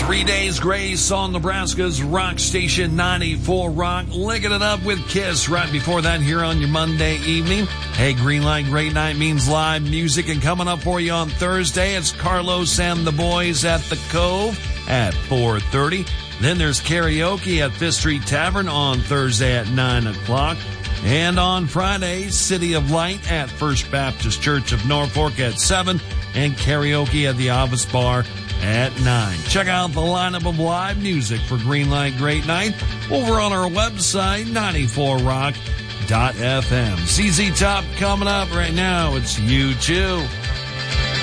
3 Days Grace on Nebraska's Rock Station 94 Rock. Linking it up with Kiss right before that here on your Monday evening. Hey, Green Light Great Night means live music. And coming up for you on Thursday, it's Carlos and the Boys at the Cove at 4:30. Then there's karaoke at Fifth Street Tavern on Thursday at 9 o'clock. And on Friday, City of Light at First Baptist Church of Norfolk at 7. And karaoke at the Office Bar at 9. Check out the lineup of live music for Green Light Great Night over on our website, 94rock.fm. CZ Top coming up right now. It's U2.